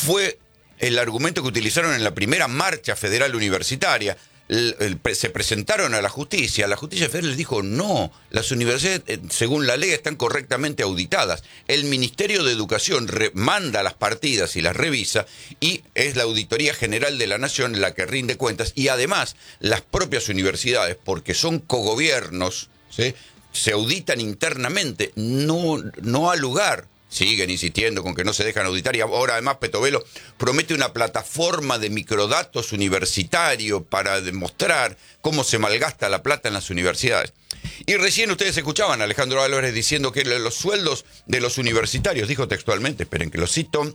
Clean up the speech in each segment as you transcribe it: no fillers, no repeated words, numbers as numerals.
fue el argumento que utilizaron en la primera marcha federal universitaria. Se presentaron a la justicia federal les dijo no, las universidades según la ley están correctamente auditadas, el Ministerio de Educación manda las partidas y las revisa y es la Auditoría General de la Nación la que rinde cuentas, y además las propias universidades, porque son cogobiernos, ¿sí?, se auditan internamente, no al lugar. Siguen insistiendo con que no se dejan auditar, y ahora además Petovelo promete una plataforma de microdatos universitario para demostrar cómo se malgasta la plata en las universidades. Y recién ustedes escuchaban a Alejandro Álvarez diciendo que los sueldos de los universitarios, dijo textualmente, esperen que lo cito,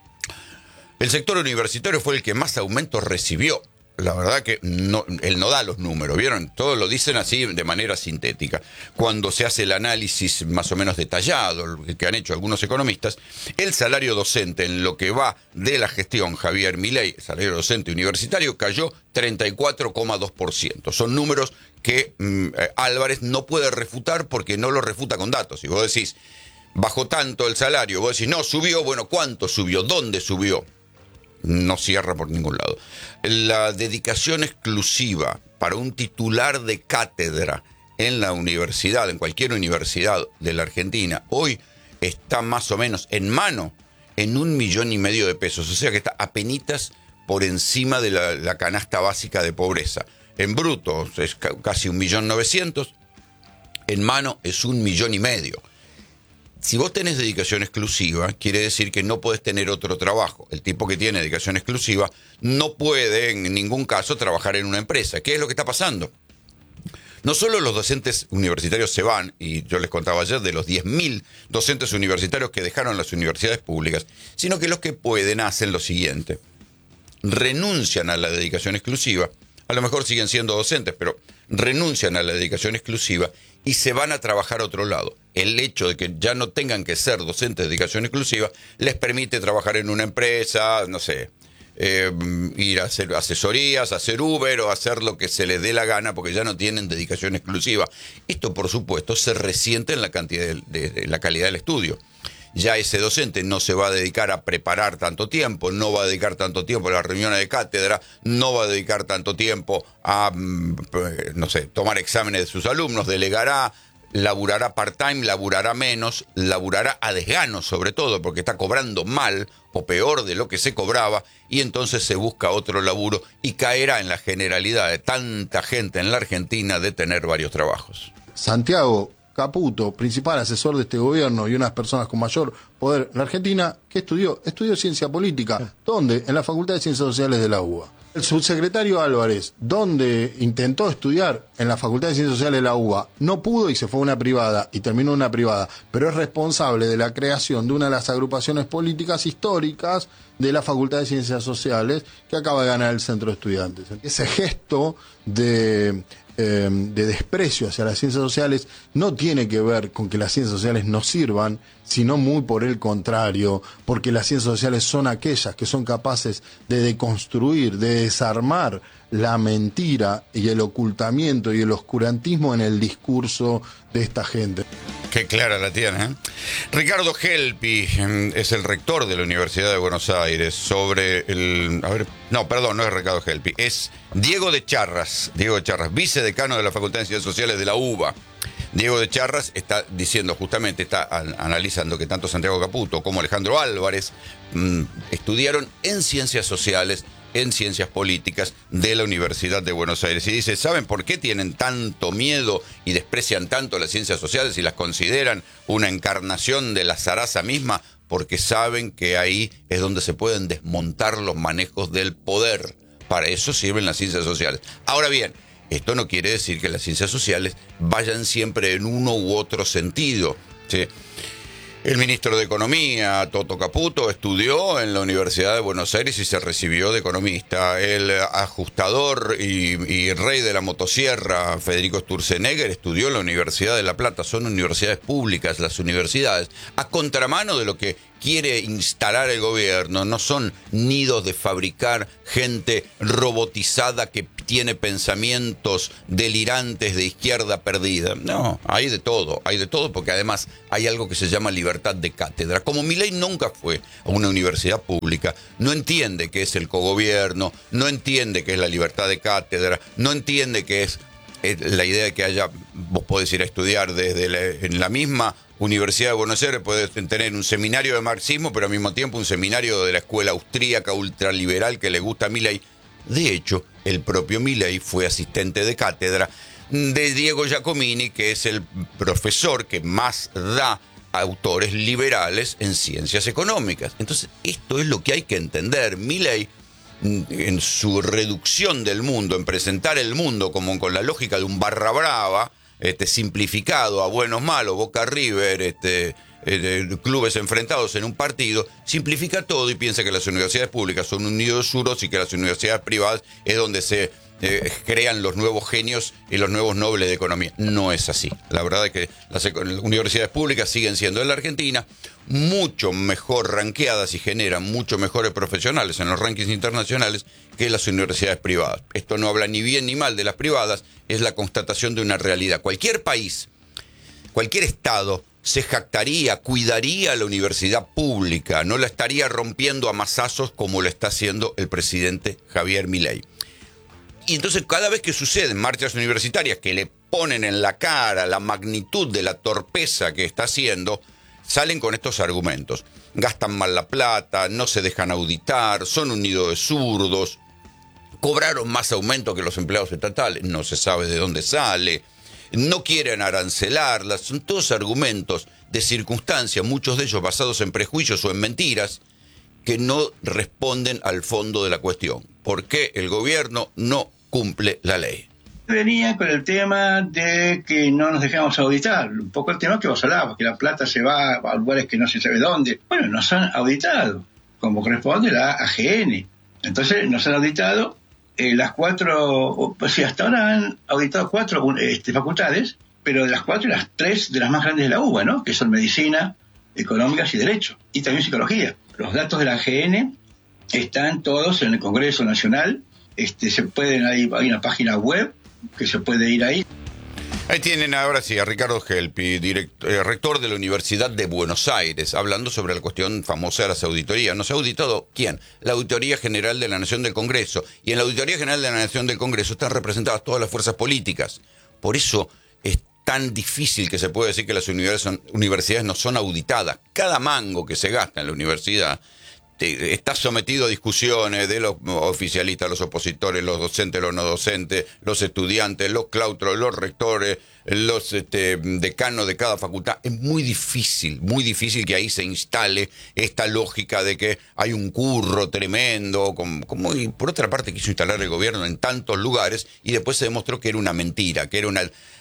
el sector universitario fue el que más aumentos recibió. La verdad que él no da los números, ¿vieron? Todos lo dicen así de manera sintética. Cuando se hace el análisis más o menos detallado, que han hecho algunos economistas, el salario docente en lo que va de la gestión Javier Milei, el salario docente universitario, cayó 34,2%. Son números que Álvarez no puede refutar porque no lo refuta con datos. Si vos decís, bajó tanto el salario, vos decís, no, subió, bueno, ¿cuánto subió? ¿Dónde subió? No cierra por ningún lado. La dedicación exclusiva para un titular de cátedra en la universidad, en cualquier universidad de la Argentina, hoy está más o menos en mano en 1,5 millones de pesos. O sea que está apenitas por encima de la canasta básica de pobreza. En bruto es casi 1.900.000, en mano es 1,5 millones. Si vos tenés dedicación exclusiva, quiere decir que no podés tener otro trabajo. El tipo que tiene dedicación exclusiva no puede en ningún caso trabajar en una empresa. ¿Qué es lo que está pasando? No solo los docentes universitarios se van, y yo les contaba ayer de los 10.000 docentes universitarios que dejaron las universidades públicas, sino que los que pueden hacen lo siguiente. Renuncian a la dedicación exclusiva, a lo mejor siguen siendo docentes, pero renuncian a la dedicación exclusiva y se van a trabajar a otro lado. El hecho de que ya no tengan que ser docentes de dedicación exclusiva les permite trabajar en una empresa, no sé, ir a hacer asesorías, hacer Uber o hacer lo que se les dé la gana porque ya no tienen dedicación exclusiva. Esto, por supuesto, se resiente en la cantidad de la calidad del estudio. Ya ese docente no se va a dedicar a preparar tanto tiempo, no va a dedicar tanto tiempo a las reuniones de cátedra, no va a dedicar tanto tiempo a, no sé, tomar exámenes de sus alumnos, delegará, laburará part-time, laburará menos, laburará a desgano sobre todo, porque está cobrando mal o peor de lo que se cobraba, y entonces se busca otro laburo y caerá en la generalidad de tanta gente en la Argentina de tener varios trabajos. Santiago Caputo, principal asesor de este gobierno y unas personas con mayor poder en la Argentina, ¿qué estudió? Estudió ciencia política. ¿Dónde? En la Facultad de Ciencias Sociales de la UBA. El subsecretario Álvarez, ¿dónde intentó estudiar? En la Facultad de Ciencias Sociales de la UBA. No pudo y se fue a una privada y terminó en una privada, pero es responsable de la creación de una de las agrupaciones políticas históricas de la Facultad de Ciencias Sociales que acaba de ganar el Centro de Estudiantes. Ese gesto de desprecio hacia las ciencias sociales no tiene que ver con que las ciencias sociales no sirvan, sino muy por el contrario, porque las ciencias sociales son aquellas que son capaces de deconstruir, de desarmar la mentira y el ocultamiento y el oscurantismo en el discurso de esta gente. Qué clara la tiene, ¿eh? Ricardo Helpi es el rector de la Universidad de Buenos Aires sobre el... no es Ricardo Helpi, es Diego de Charras, vicedecano de la Facultad de Ciencias Sociales de la UBA. Diego de Charras está diciendo justamente, está analizando que tanto Santiago Caputo como Alejandro Álvarez estudiaron en ciencias sociales, en ciencias políticas de la Universidad de Buenos Aires. Y dice, ¿saben por qué tienen tanto miedo y desprecian tanto las ciencias sociales y las consideran una encarnación de la zaraza misma? Porque saben que ahí es donde se pueden desmontar los manejos del poder. Para eso sirven las ciencias sociales. Ahora bien, esto no quiere decir que las ciencias sociales vayan siempre en uno u otro sentido, ¿sí? El ministro de Economía, Toto Caputo, estudió en la Universidad de Buenos Aires y se recibió de economista. El ajustador y rey de la motosierra, Federico Sturzenegger, estudió en la Universidad de La Plata. Son universidades públicas las universidades, a contramano de lo que quiere instalar el gobierno no son nidos de fabricar gente robotizada que tiene pensamientos delirantes de izquierda perdida. No, hay de todo porque además hay algo que se llama libertad de cátedra. Como Milei nunca fue a una universidad pública, no entiende qué es el cogobierno, no entiende qué es la libertad de cátedra, no entiende qué es la idea de que vos podés ir a estudiar en la misma Universidad de Buenos Aires, podés tener un seminario de marxismo, pero al mismo tiempo un seminario de la escuela austríaca ultraliberal que le gusta a Milei. De hecho, el propio Milei fue asistente de cátedra de Diego Giacomini, que es el profesor que más da a autores liberales en ciencias económicas. Entonces, esto es lo que hay que entender. Milei, en su reducción del mundo, en presentar el mundo como con la lógica de un barra brava, simplificado a buenos, malos, Boca River, clubes enfrentados en un partido, simplifica todo y piensa que las universidades públicas son un nido de suros y que las universidades privadas es donde se crean los nuevos genios y los nuevos nobles de economía. No es así. La verdad es que las universidades públicas siguen siendo en la Argentina mucho mejor ranqueadas y generan mucho mejores profesionales en los rankings internacionales que las universidades privadas. Esto no habla ni bien ni mal de las privadas, es la constatación de una realidad. Cualquier país, cualquier estado se jactaría, cuidaría la universidad pública, no la estaría rompiendo a mazazos como lo está haciendo el presidente Javier Milei. Y entonces cada vez que suceden marchas universitarias que le ponen en la cara la magnitud de la torpeza que está haciendo, salen con estos argumentos. Gastan mal la plata, no se dejan auditar, son un nido de zurdos, cobraron más aumento que los empleados estatales, no se sabe de dónde sale, no quieren arancelarlas, son todos argumentos de circunstancia, muchos de ellos basados en prejuicios o en mentiras, que no responden al fondo de la cuestión. ¿Por qué el gobierno no cumple la ley? Venía con el tema de que no nos dejamos auditar, un poco el tema que vos hablabas, que la plata se va a lugares que no se sabe dónde. Bueno, nos han auditado, como corresponde la AGN. Entonces nos han auditado las 4, pues sí, hasta ahora han auditado 4 facultades, pero de las 4, las 3 de las más grandes de la UBA, ¿no? Que son medicina, económicas y derecho, y también psicología. Los datos de la AGN están todos en el Congreso Nacional. Hay una página web que se puede ir ahí. Ahí tienen ahora sí a Ricardo Gelpi, rector de la Universidad de Buenos Aires, hablando sobre la cuestión famosa de las auditorías. ¿No se ha auditado quién? La Auditoría General de la Nación del Congreso. Y en la Auditoría General de la Nación del Congreso están representadas todas las fuerzas políticas. Por eso es tan difícil que se puede decir que las universidades no son auditadas. Cada mango que se gasta en la universidad está sometido a discusiones de los oficialistas, los opositores, los docentes, los no docentes, los estudiantes, los claustros, los rectores, los decanos de cada facultad. Es muy difícil que ahí se instale esta lógica de que hay un curro tremendo, como y por otra parte quiso instalar el gobierno en tantos lugares y después se demostró que era una mentira, que era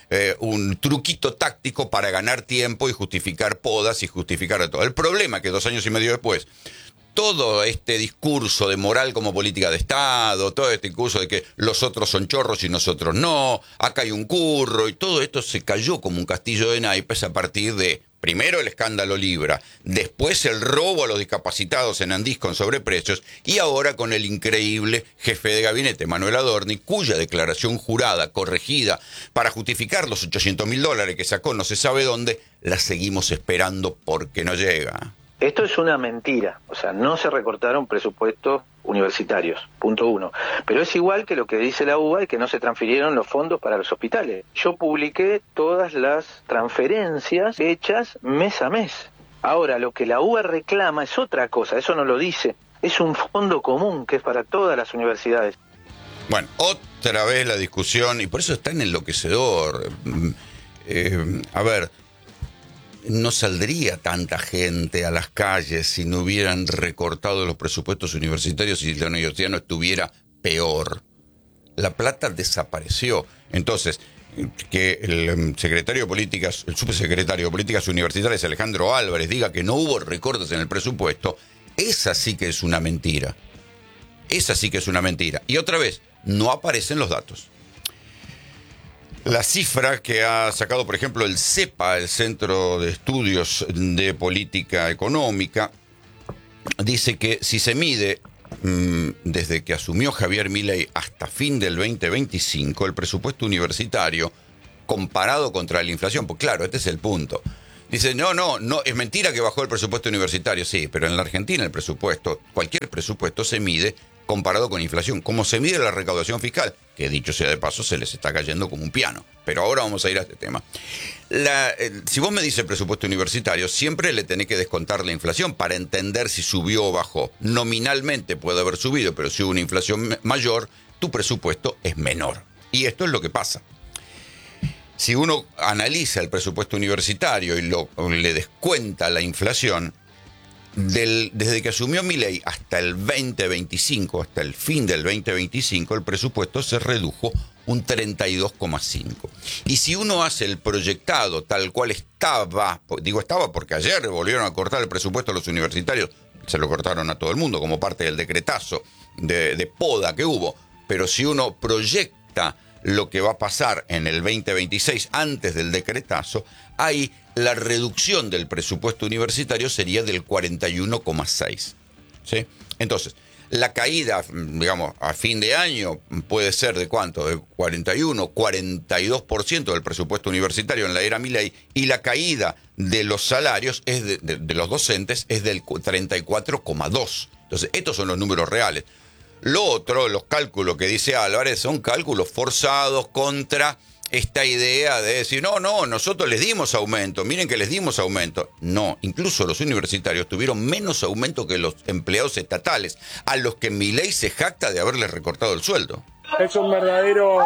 un truquito táctico para ganar tiempo y justificar podas y justificar a todo. El problema es que 2 años y medio después, todo este discurso de moral como política de Estado, todo este discurso de que los otros son chorros y nosotros no, acá hay un curro, y todo esto se cayó como un castillo de naipes a partir de, primero el escándalo Libra, después el robo a los discapacitados en Andís con sobreprecios, y ahora con el increíble jefe de gabinete, Manuel Adorni, cuya declaración jurada, corregida, para justificar los $800.000 que sacó no se sabe dónde, la seguimos esperando porque no llega. Esto es una mentira, o sea, no se recortaron presupuestos universitarios, punto 1. Pero es igual que lo que dice la UBA y que no se transfirieron los fondos para los hospitales. Yo publiqué todas las transferencias hechas mes a mes. Ahora, lo que la UBA reclama es otra cosa, eso no lo dice. Es un fondo común que es para todas las universidades. Bueno, otra vez la discusión, y por eso es tan enloquecedor. A ver, no saldría tanta gente a las calles si no hubieran recortado los presupuestos universitarios y la universidad no estuviera peor. La plata desapareció. Entonces, que el secretario de Políticas, el subsecretario de Políticas Universitarias, Alejandro Álvarez, diga que no hubo recortes en el presupuesto, esa sí que es una mentira. Esa sí que es una mentira. Y otra vez, no aparecen los datos. La cifra que ha sacado, por ejemplo, el CEPA, el Centro de Estudios de Política Económica, dice que si se mide desde que asumió Javier Milei hasta fin del 2025, el presupuesto universitario comparado contra la inflación, pues claro, este es el punto. Dice, no, es mentira que bajó el presupuesto universitario, sí, pero en la Argentina el presupuesto, cualquier presupuesto se mide comparado con inflación. ¿Cómo se mide la recaudación fiscal? Que dicho sea de paso, se les está cayendo como un piano. Pero ahora vamos a ir a este tema. Si vos me dices presupuesto universitario, siempre le tenés que descontar la inflación para entender si subió o bajó. Nominalmente puede haber subido, pero si hubo una inflación mayor, tu presupuesto es menor. Y esto es lo que pasa. Si uno analiza el presupuesto universitario y le descuenta la inflación, desde que asumió Milei hasta el 2025, hasta el fin del 2025, el presupuesto se redujo un 32,5%. Y si uno hace el proyectado tal cual estaba, digo estaba porque ayer volvieron a cortar el presupuesto a los universitarios, se lo cortaron a todo el mundo como parte del decretazo de poda que hubo, pero si uno proyecta lo que va a pasar en el 2026 antes del decretazo, ahí la reducción del presupuesto universitario sería del 41,6%. ¿Sí? Entonces, la caída, digamos, a fin de año puede ser de ¿cuánto? De 41, 42% del presupuesto universitario en la era Milei, y la caída de los salarios es de los docentes es del 34,2%. Entonces, estos son los números reales. Lo otro, los cálculos que dice Álvarez, son cálculos forzados contra esta idea de decir, no, nosotros les dimos aumento, miren que les dimos aumento. No, incluso los universitarios tuvieron menos aumento que los empleados estatales, a los que Milei se jacta de haberles recortado el sueldo. Es un verdadero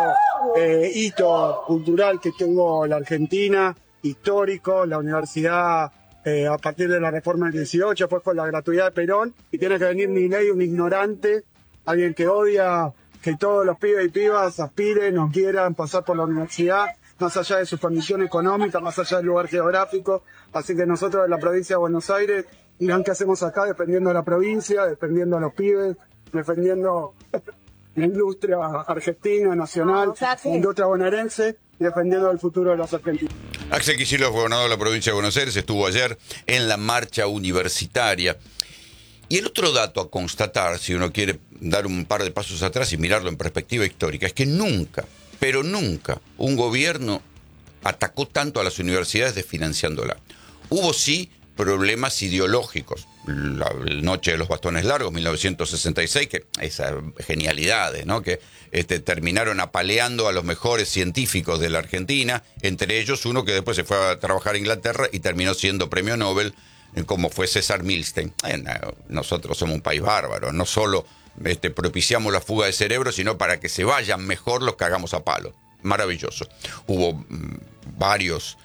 hito cultural que tuvo la Argentina, histórico, la universidad a partir de la reforma del 18, después con la gratuidad de Perón, y tiene que venir Milei, un ignorante, alguien que odia que todos los pibes y pibas aspiren o quieran pasar por la universidad, más allá de su condición económica, más allá del lugar geográfico. Así que nosotros de la provincia de Buenos Aires, dirán qué hacemos acá, defendiendo a la provincia, defendiendo a los pibes, defendiendo la industria argentina, nacional, la industria bonaerense, y defendiendo el futuro de los argentinos. Axel Kicillof, gobernador de la provincia de Buenos Aires, estuvo ayer en la marcha universitaria. Y el otro dato a constatar, si uno quiere dar un par de pasos atrás y mirarlo en perspectiva histórica, es que nunca, pero nunca, un gobierno atacó tanto a las universidades desfinanciándola. Hubo sí problemas ideológicos. La noche de los bastones largos, 1966, que esas genialidades, ¿no? Que terminaron apaleando a los mejores científicos de la Argentina, entre ellos uno que después se fue a trabajar a Inglaterra y terminó siendo premio Nobel, como fue César Milstein. Nosotros somos un país bárbaro, no solo propiciamos la fuga de cerebros, sino para que se vayan mejor los cagamos a palo. Maravilloso. Hubo varios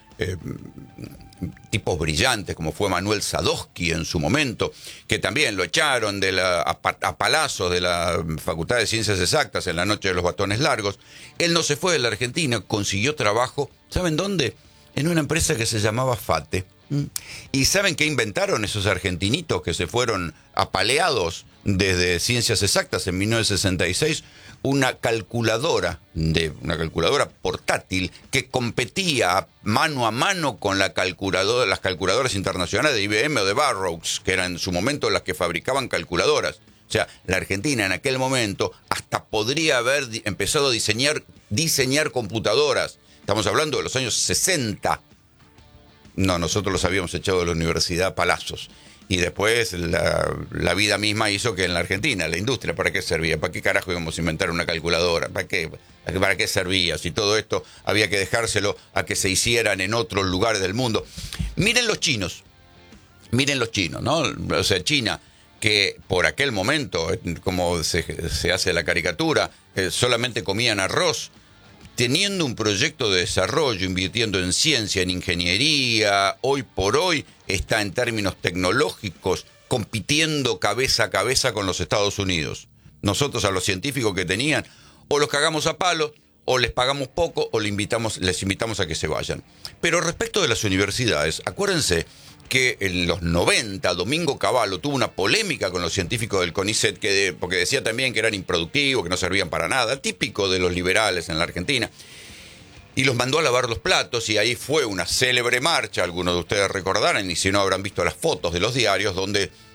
tipos brillantes, como fue Manuel Sadowski en su momento, que también lo echaron a palazos de la Facultad de Ciencias Exactas en la noche de los bastones largos. Él no se fue de la Argentina, consiguió trabajo, ¿saben dónde? En una empresa que se llamaba FATE. ¿Y saben qué inventaron esos argentinitos que se fueron apaleados desde Ciencias Exactas en 1966? Una calculadora portátil que competía mano a mano con las calculadoras internacionales de IBM o de Burroughs, que eran en su momento las que fabricaban calculadoras. O sea, la Argentina en aquel momento hasta podría haber empezado a diseñar computadoras. Estamos hablando de los años 60. No, nosotros los habíamos echado de la universidad a palazos. Y después la vida misma hizo que en la Argentina, la industria, ¿para qué servía? ¿Para qué carajo íbamos a inventar una calculadora? ¿Para qué servía? Si todo esto había que dejárselo a que se hicieran en otros lugares del mundo. Miren los chinos, ¿no? O sea, China, que por aquel momento, como se hace la caricatura, solamente comían arroz, teniendo un proyecto de desarrollo, invirtiendo en ciencia, en ingeniería, hoy por hoy está en términos tecnológicos compitiendo cabeza a cabeza con los Estados Unidos. Nosotros a los científicos que tenían, o los cagamos a palos, o les pagamos poco, o les invitamos a que se vayan. Pero respecto de las universidades, acuérdense que en los 90, Domingo Cavallo tuvo una polémica con los científicos del CONICET, porque decía también que eran improductivos, que no servían para nada, típico de los liberales en la Argentina, y los mandó a lavar los platos, y ahí fue una célebre marcha, algunos de ustedes recordarán, y si no habrán visto las fotos de los diarios, donde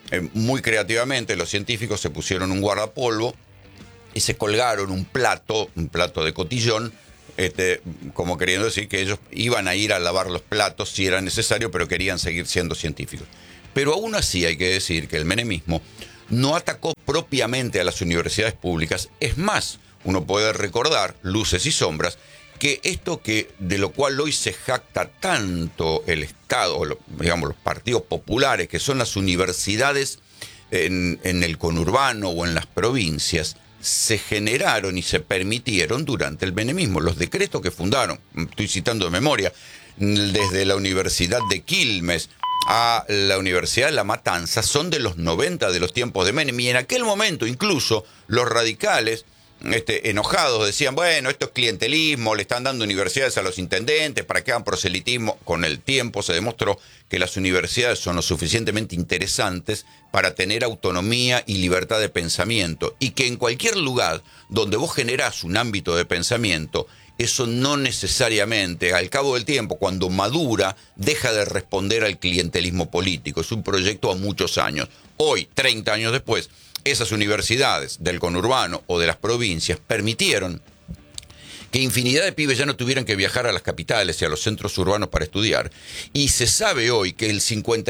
muy creativamente los científicos se pusieron un guardapolvo y se colgaron un plato de cotillón, como queriendo decir que ellos iban a ir a lavar los platos si era necesario, pero querían seguir siendo científicos. Pero aún así hay que decir que el menemismo no atacó propiamente a las universidades públicas. Es más, uno puede recordar, luces y sombras, que esto de lo cual hoy se jacta tanto el Estado, digamos los partidos populares, que son las universidades en el conurbano o en las provincias, se generaron y se permitieron durante el menemismo. Los decretos que fundaron, estoy citando de memoria, desde la Universidad de Quilmes a la Universidad de La Matanza, son de los 90, de los tiempos de Menem, y en aquel momento incluso los radicales enojados decían, bueno, esto es clientelismo, le están dando universidades a los intendentes para que hagan proselitismo. Con el tiempo se demostró que las universidades son lo suficientemente interesantes para tener autonomía y libertad de pensamiento, y que en cualquier lugar donde vos generás un ámbito de pensamiento, eso no necesariamente, al cabo del tiempo, cuando madura, deja de responder al clientelismo político. Es un proyecto a muchos años. Hoy, 30 años después, esas universidades del conurbano o de las provincias permitieron que infinidad de pibes ya no tuvieran que viajar a las capitales y a los centros urbanos para estudiar. Y se sabe hoy que el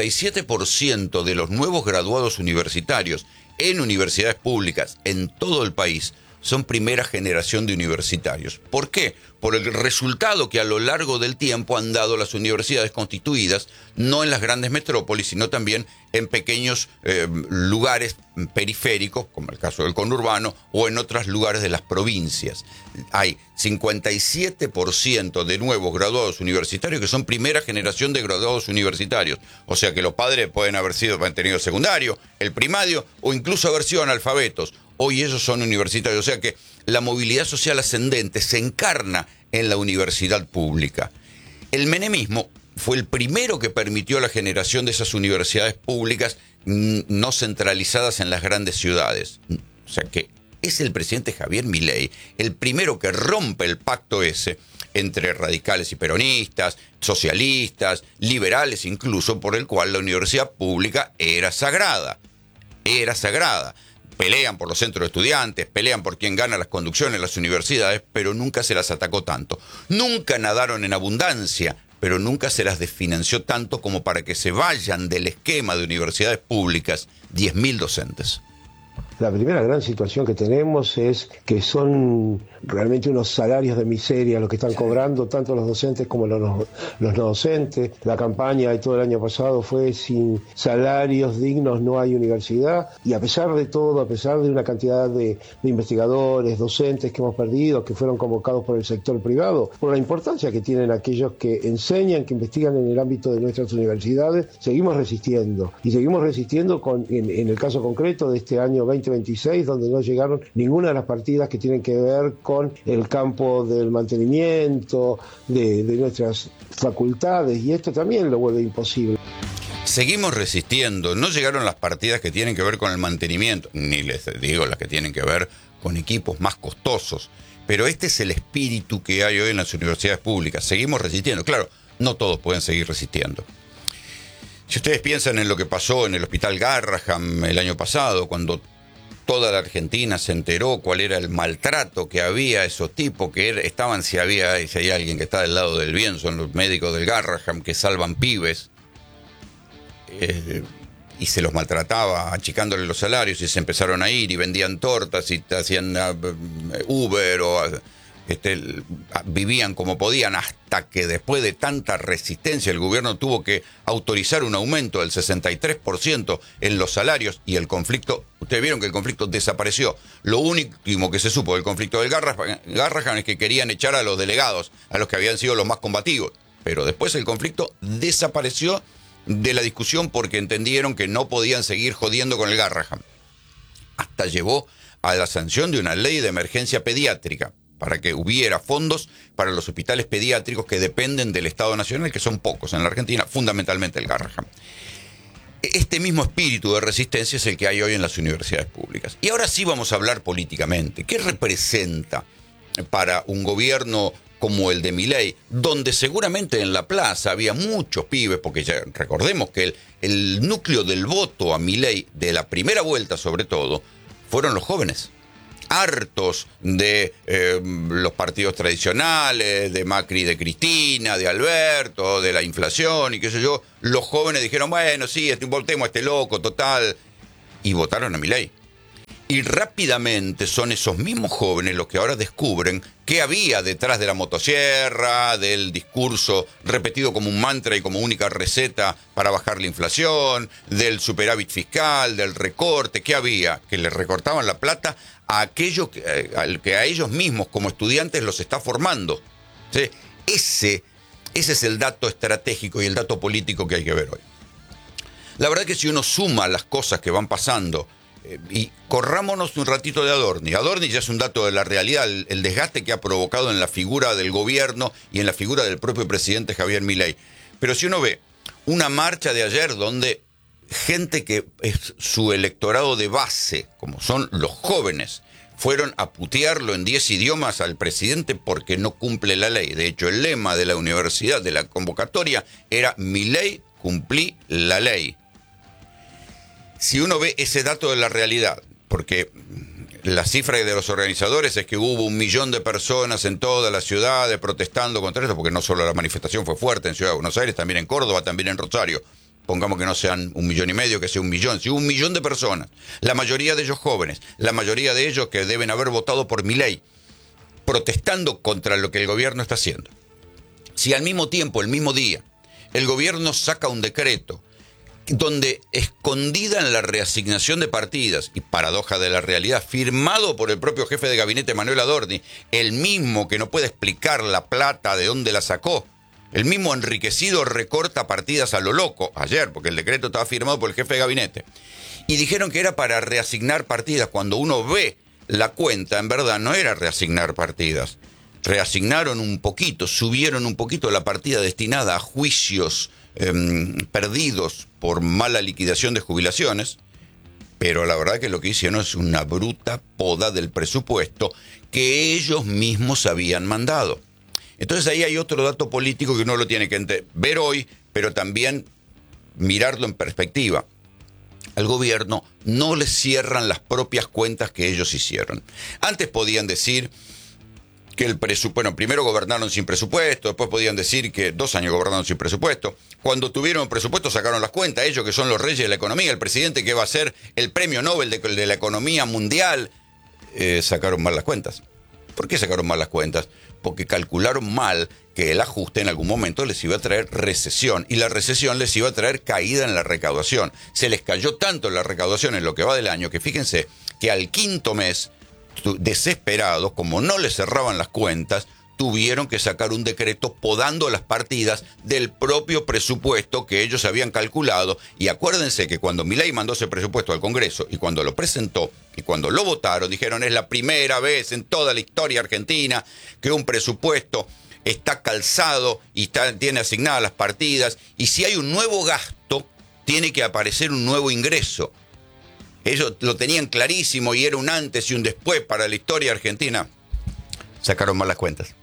57% de los nuevos graduados universitarios en universidades públicas en todo el país son primera generación de universitarios. ¿Por qué? Por el resultado que a lo largo del tiempo han dado las universidades constituidas, no en las grandes metrópolis, sino también en pequeños lugares periféricos, como el caso del conurbano, o en otros lugares de las provincias. Hay 57% de nuevos graduados universitarios que son primera generación de graduados universitarios. O sea que los padres pueden haber tenido secundario, el primario, o incluso haber sido analfabetos. Hoy ellos son universitarios, o sea que la movilidad social ascendente se encarna en la universidad pública. El menemismo fue el primero que permitió la generación de esas universidades públicas no centralizadas en las grandes ciudades. O sea que es el presidente Javier Milei el primero que rompe el pacto ese entre radicales y peronistas, socialistas, liberales incluso, por el cual la universidad pública era sagrada. Era sagrada. Pelean por los centros de estudiantes, pelean por quién gana las conducciones en las universidades, pero nunca se las atacó tanto. Nunca nadaron en abundancia, pero nunca se las desfinanció tanto como para que se vayan del esquema de universidades públicas 10.000 docentes. La primera gran situación que tenemos es que son realmente unos salarios de miseria los que están cobrando tanto los docentes como los no docentes. La campaña de todo el año pasado fue sin salarios dignos no hay universidad, y a pesar de todo, a pesar de una cantidad de investigadores, docentes que hemos perdido, que fueron convocados por el sector privado, por la importancia que tienen aquellos que enseñan, que investigan en el ámbito de nuestras universidades, seguimos resistiendo. Y seguimos resistiendo en el caso concreto de este año 2026, donde no llegaron ninguna de las partidas que tienen que ver con el campo del mantenimiento de nuestras facultades, y esto también lo vuelve imposible. Seguimos resistiendo, no llegaron las partidas que tienen que ver con el mantenimiento, ni les digo las que tienen que ver con equipos más costosos, pero este es el espíritu que hay hoy en las universidades públicas. Seguimos resistiendo, claro, no todos pueden seguir resistiendo. Si ustedes piensan en lo que pasó en el Hospital Garrahan el año pasado, cuando toda la Argentina se enteró cuál era el maltrato que había a esos tipos que estaban, si hay alguien que está del lado del bien, son los médicos del Garrahan que salvan pibes, y se los maltrataba achicándole los salarios, y se empezaron a ir y vendían tortas y hacían Uber o vivían como podían, hasta que después de tanta resistencia el gobierno tuvo que autorizar un aumento del 63% en los salarios, y el conflicto, ustedes vieron que el conflicto desapareció. Lo último que se supo del conflicto del Garrahan es que querían echar a los delegados, a los que habían sido los más combativos, pero después el conflicto desapareció de la discusión porque entendieron que no podían seguir jodiendo con el Garrahan. Hasta llevó a la sanción de una ley de emergencia pediátrica, para que hubiera fondos para los hospitales pediátricos que dependen del Estado Nacional, que son pocos en la Argentina, fundamentalmente el Garrahan. Este mismo espíritu de resistencia es el que hay hoy en las universidades públicas. Y ahora sí vamos a hablar políticamente. ¿Qué representa para un gobierno como el de Milei, donde seguramente en la plaza había muchos pibes, porque ya recordemos que el núcleo del voto a Milei, de la primera vuelta sobre todo, fueron los jóvenes. Hartos de los partidos tradicionales, de Macri, de Cristina, de Alberto, de la inflación y qué sé yo, los jóvenes dijeron, bueno, sí, votemos a este loco, total, y votaron a Milei. Y rápidamente son esos mismos jóvenes los que ahora descubren qué había detrás de la motosierra, del discurso repetido como un mantra y como única receta para bajar la inflación, del superávit fiscal, del recorte, qué había, que les recortaban la plata a aquello que a ellos mismos como estudiantes los está formando. ¿Sí? Ese es el dato estratégico y el dato político que hay que ver hoy. La verdad que si uno suma las cosas que van pasando, y corrámonos un ratito de Adorni. Adorni ya es un dato de la realidad, el desgaste que ha provocado en la figura del gobierno y en la figura del propio presidente Javier Milei. Pero si uno ve una marcha de ayer donde gente que es su electorado de base, como son los jóvenes, fueron a putearlo en 10 idiomas al presidente porque no cumple la ley. De hecho, el lema de la universidad, de la convocatoria, era Milei, cumplí la ley. Si uno ve ese dato de la realidad, porque la cifra de los organizadores es que hubo 1 millón de personas en todas las ciudades protestando contra esto, porque no solo la manifestación fue fuerte en Ciudad de Buenos Aires, también en Córdoba, también en Rosario. Pongamos que no sean 1,5 millones, que sea 1 millón. Si hubo 1 millón de personas, la mayoría de ellos jóvenes, la mayoría de ellos que deben haber votado por Milei, protestando contra lo que el gobierno está haciendo. Si al mismo tiempo, el mismo día, el gobierno saca un decreto donde, escondida en la reasignación de partidas, y paradoja de la realidad, firmado por el propio jefe de gabinete Manuel Adorni, el mismo que no puede explicar la plata de dónde la sacó, el mismo enriquecido recorta partidas a lo loco, ayer, porque el decreto estaba firmado por el jefe de gabinete, y dijeron que era para reasignar partidas. Cuando uno ve la cuenta, en verdad no era reasignar partidas. Reasignaron un poquito, subieron un poquito la partida destinada a juicios perdidos por mala liquidación de jubilaciones, pero la verdad que lo que hicieron es una bruta poda del presupuesto que ellos mismos habían mandado. Entonces ahí hay otro dato político que uno lo tiene que ver hoy, pero también mirarlo en perspectiva. Al gobierno no les cierran las propias cuentas que ellos hicieron. Antes podían decir que el presupuesto, bueno, primero gobernaron sin presupuesto, después podían decir que 2 años gobernaron sin presupuesto. Cuando tuvieron presupuesto sacaron las cuentas, ellos que son los reyes de la economía, el presidente que va a ser el premio Nobel de la economía mundial, sacaron mal las cuentas. ¿Por qué sacaron mal las cuentas? Porque calcularon mal que el ajuste en algún momento les iba a traer recesión, y la recesión les iba a traer caída en la recaudación. Se les cayó tanto la recaudación en lo que va del año que fíjense que al 5.º mes, desesperados, como no les cerraban las cuentas, tuvieron que sacar un decreto podando las partidas del propio presupuesto que ellos habían calculado. Y acuérdense que cuando Milei mandó ese presupuesto al Congreso y cuando lo presentó y cuando lo votaron, dijeron: es la primera vez en toda la historia argentina que un presupuesto está calzado y tiene asignadas las partidas, y si hay un nuevo gasto, tiene que aparecer un nuevo ingreso. Ellos lo tenían clarísimo y era un antes y un después para la historia argentina. Sacaron mal las cuentas.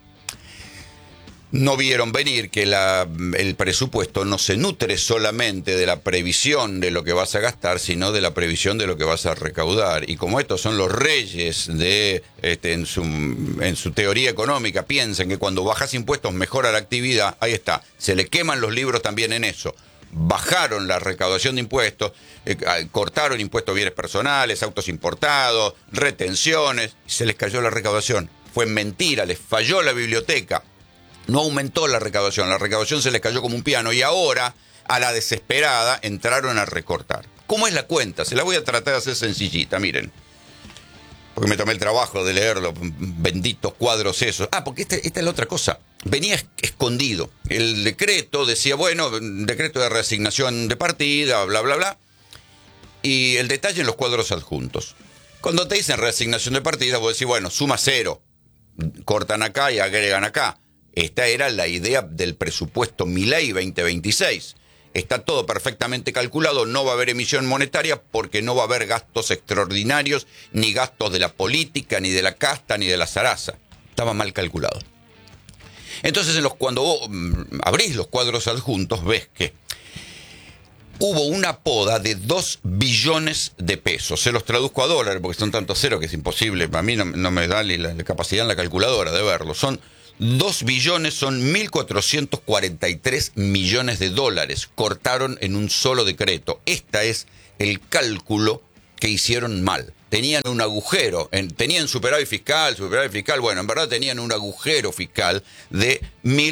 No vieron venir que el presupuesto no se nutre solamente de la previsión de lo que vas a gastar, sino de la previsión de lo que vas a recaudar. Y como estos son los reyes en su teoría económica, piensan que cuando bajas impuestos mejora la actividad. Ahí está, se le queman los libros también en eso. Bajaron la recaudación de impuestos, cortaron impuestos a bienes personales, autos importados, retenciones, y se les cayó la recaudación. Fue mentira, les falló la biblioteca. No aumentó la recaudación se les cayó como un piano, y ahora, a la desesperada, entraron a recortar. ¿Cómo es la cuenta? Se la voy a tratar de hacer sencillita, miren. Porque me tomé el trabajo de leer los benditos cuadros esos. Porque esta es la otra cosa. Venía escondido. El decreto decía, bueno, decreto de reasignación de partida, bla, bla, bla. Y el detalle en los cuadros adjuntos. Cuando te dicen reasignación de partida, vos decís, bueno, suma 0. Cortan acá y agregan acá. Esta era la idea del presupuesto Milei 2026. Está todo perfectamente calculado, no va a haber emisión monetaria porque no va a haber gastos extraordinarios, ni gastos de la política, ni de la casta, ni de la zaraza. Estaba mal calculado. Entonces, cuando vos abrís los cuadros adjuntos, ves que hubo una poda de 2 billones de pesos. Se los traduzco a dólares porque son tantos ceros que es imposible. A mí no me da ni la capacidad en la calculadora de verlo. Son 2 billones, son 1.443 millones de dólares. Cortaron en un solo decreto. Este es el cálculo que hicieron mal. Tenían un agujero, tenían superávit fiscal, bueno, en verdad tenían un agujero fiscal de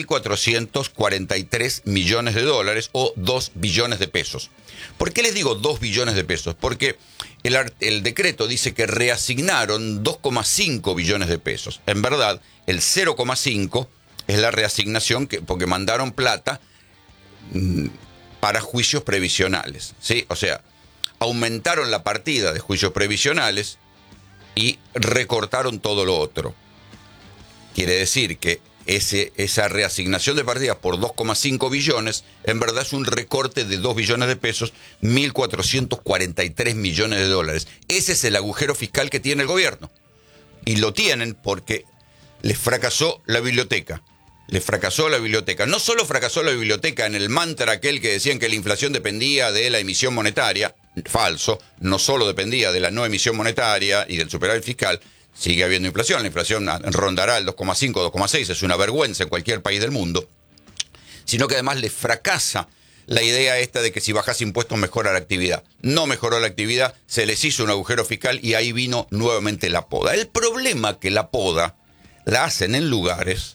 1.443 millones de dólares o 2 billones de pesos. ¿Por qué les digo 2 billones de pesos? Porque el decreto dice que reasignaron 2,5 billones de pesos. En verdad, el 0,5 es la reasignación porque mandaron plata para juicios previsionales, ¿sí? O sea, aumentaron la partida de juicios previsionales y recortaron todo lo otro. Quiere decir que esa reasignación de partidas por 2,5 billones, en verdad es un recorte de 2 billones de pesos, 1.443 millones de dólares. Ese es el agujero fiscal que tiene el gobierno. Y lo tienen porque les fracasó la biblioteca. Les fracasó la biblioteca. No solo fracasó la biblioteca en el mantra aquel que decían que la inflación dependía de la emisión monetaria, falso, no solo dependía de la no emisión monetaria y del superávit fiscal, sigue habiendo inflación, la inflación rondará el 2,5, 2,6, es una vergüenza en cualquier país del mundo, sino que además les fracasa la idea esta de que si bajas impuestos mejora la actividad. No mejoró la actividad, se les hizo un agujero fiscal y ahí vino nuevamente la poda. El problema que la poda la hacen en lugares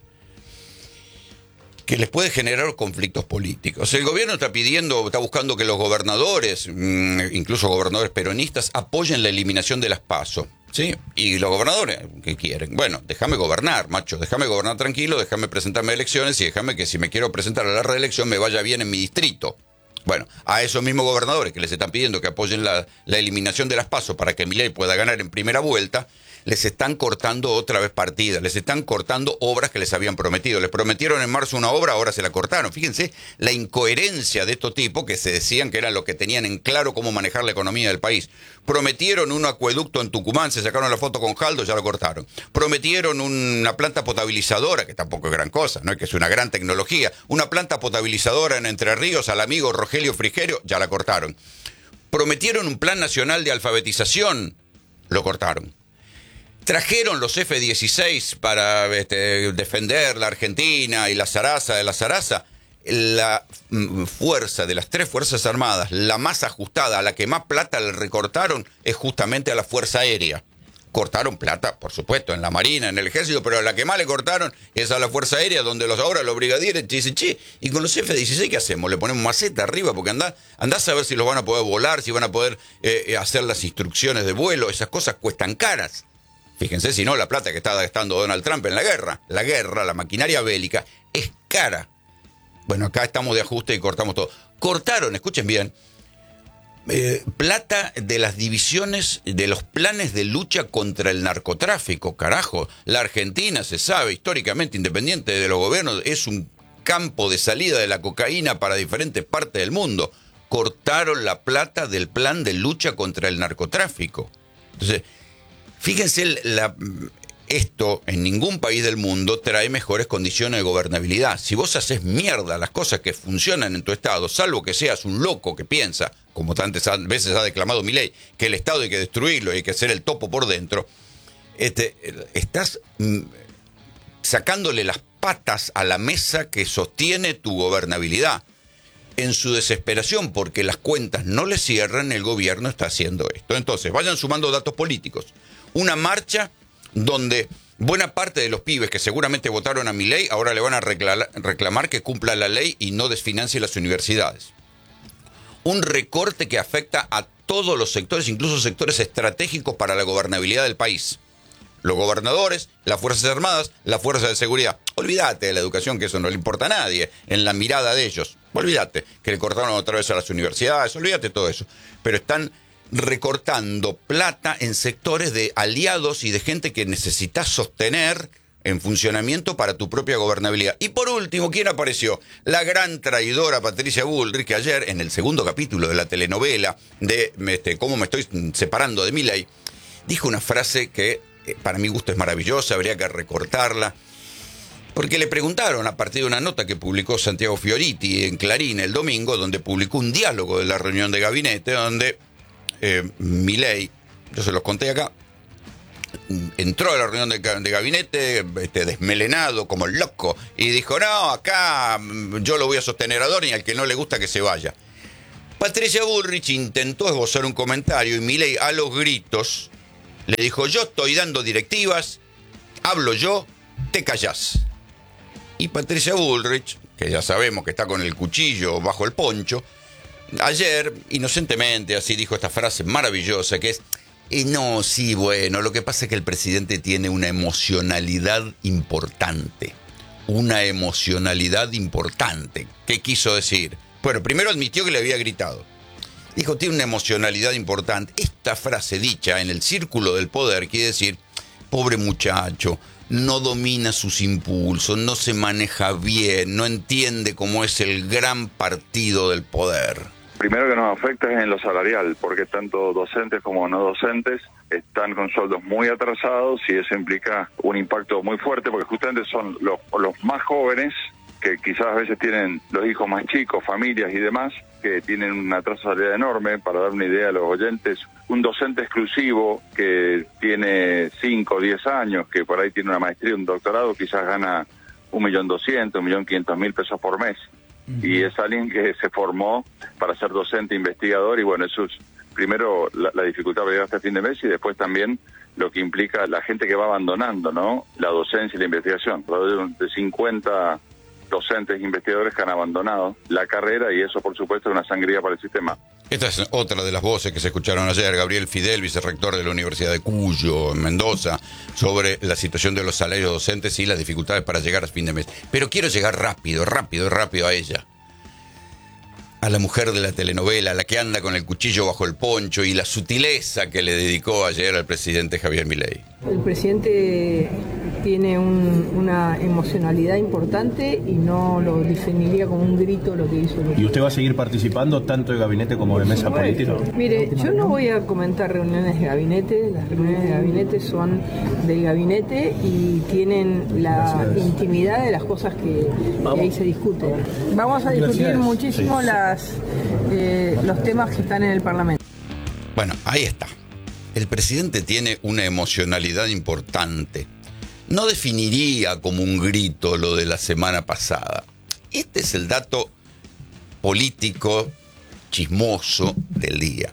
que les puede generar conflictos políticos. El gobierno está buscando que los gobernadores, incluso gobernadores peronistas, apoyen la eliminación de las PASO, ¿sí? Y los gobernadores, ¿qué quieren? Bueno, déjame gobernar, macho, déjame gobernar tranquilo, déjame presentarme a elecciones y déjame que si me quiero presentar a la reelección me vaya bien en mi distrito. Bueno, a esos mismos gobernadores que les están pidiendo que apoyen la eliminación de las PASO para que Milei pueda ganar en primera vuelta, les están cortando otra vez partidas, les están cortando obras que les habían prometido. Les prometieron en marzo una obra, ahora se la cortaron. Fíjense la incoherencia de estos tipos que se decían que eran los que tenían en claro cómo manejar la economía del país. Prometieron un acueducto en Tucumán, se sacaron la foto con Jaldo, ya lo cortaron. Prometieron una planta potabilizadora, que tampoco es gran cosa, no es que es una gran tecnología. Una planta potabilizadora en Entre Ríos al amigo Rogelio Frigerio, ya la cortaron. Prometieron un plan nacional de alfabetización, lo cortaron. Trajeron los F-16 para defender la Argentina y la zaraza de la zaraza. La fuerza de las 3 Fuerzas Armadas, la más ajustada, a la que más plata le recortaron, es justamente a la Fuerza Aérea. Cortaron plata, por supuesto, en la Marina, en el Ejército, pero a la que más le cortaron es a la Fuerza Aérea, donde ahora los brigadieres dicen, che, ¿y con los F-16 qué hacemos? Le ponemos maceta arriba, porque andá a saber si los van a poder volar, si van a poder hacer las instrucciones de vuelo, esas cosas cuestan caras. Fíjense, si no, la plata que está gastando Donald Trump en la guerra, la maquinaria bélica, es cara. Bueno, acá estamos de ajuste y cortamos todo. Cortaron, escuchen bien, plata de las divisiones, de los planes de lucha contra el narcotráfico. Carajo, la Argentina, se sabe, históricamente, independiente de los gobiernos, es un campo de salida de la cocaína para diferentes partes del mundo. Cortaron la plata del plan de lucha contra el narcotráfico. Entonces, fíjense, esto en ningún país del mundo trae mejores condiciones de gobernabilidad. Si vos haces mierda las cosas que funcionan en tu estado, salvo que seas un loco que piensa, como tantas veces ha declamado Milei, que el estado hay que destruirlo y hay que hacer el topo por dentro, estás sacándole las patas a la mesa que sostiene tu gobernabilidad. En su desesperación, porque las cuentas no le cierran, el gobierno está haciendo esto. Entonces, vayan sumando datos políticos. Una marcha donde buena parte de los pibes que seguramente votaron a Milei ahora le van a reclamar que cumpla la ley y no desfinancie las universidades. Un recorte que afecta a todos los sectores, incluso sectores estratégicos para la gobernabilidad del país. Los gobernadores, las Fuerzas Armadas, las Fuerzas de Seguridad. Olvídate de la educación, que eso no le importa a nadie, en la mirada de ellos. Olvídate que le cortaron otra vez a las universidades, olvídate todo eso. Pero están recortando plata en sectores de aliados y de gente que necesitas sostener en funcionamiento para tu propia gobernabilidad. Y por último, ¿quién apareció? La gran traidora Patricia Bullrich, que ayer, en el segundo capítulo de la telenovela de cómo me estoy separando de Milei, dijo una frase que para mi gusto es maravillosa, habría que recortarla. Porque le preguntaron a partir de una nota que publicó Santiago Fioriti en Clarín el domingo, donde publicó un diálogo de la reunión de gabinete, donde Milei, yo se los conté acá, entró a la reunión de gabinete desmelenado como el loco y dijo, no, acá yo lo voy a sostener a Dorni, al que no le gusta que se vaya. Patricia Bullrich intentó esbozar un comentario y Milei a los gritos le dijo, yo estoy dando directivas, hablo yo, te callás. Y Patricia Bullrich, que ya sabemos que está con el cuchillo bajo el poncho, ayer, inocentemente, así dijo esta frase maravillosa que es, no, sí, bueno, lo que pasa es que el presidente tiene una emocionalidad importante. Una emocionalidad importante. ¿Qué quiso decir? Bueno, primero admitió que le había gritado. Dijo, tiene una emocionalidad importante. Esta frase dicha en el círculo del poder quiere decir, pobre muchacho, no domina sus impulsos, no se maneja bien, no entiende cómo es el gran partido del poder. Primero que nos afecta es en lo salarial, porque tanto docentes como no docentes están con sueldos muy atrasados y eso implica un impacto muy fuerte, porque justamente son los más jóvenes que quizás a veces tienen los hijos más chicos, familias y demás, que tienen un atraso salarial enorme. Para dar una idea a los oyentes, un docente exclusivo que tiene 5 o 10 años, que por ahí tiene una maestría y un doctorado, quizás gana 1.200.000, 1.500.000 pesos por mes. Y es alguien que se formó para ser docente, investigador, y bueno, eso es primero la dificultad para llegar hasta fin de mes y después también lo que implica la gente que va abandonando, ¿no? La docencia y la investigación. De 50 docentes e investigadores que han abandonado la carrera y eso, por supuesto, es una sangría para el sistema. Esta es otra de las voces que se escucharon ayer, Gabriel Fidel, vicerrector de la Universidad de Cuyo, en Mendoza, sobre la situación de los salarios docentes y las dificultades para llegar a fin de mes. Pero quiero llegar rápido a ella. A la mujer de la telenovela, la que anda con el cuchillo bajo el poncho y la sutileza que le dedicó ayer al presidente Javier Milei. El presidente tiene una emocionalidad importante y no lo definiría como un grito lo que hizo. ¿Y usted va a seguir participando tanto de gabinete como de mesa política? Mire, yo no voy a comentar reuniones de gabinete. Las reuniones de gabinete son del gabinete y tienen la intimidad de las cosas que ahí se discuten. Vamos a discutir muchísimo los temas que están en el Parlamento. Bueno, ahí está. El presidente tiene una emocionalidad importante. No definiría como un grito lo de la semana pasada. Este es el dato político chismoso del día.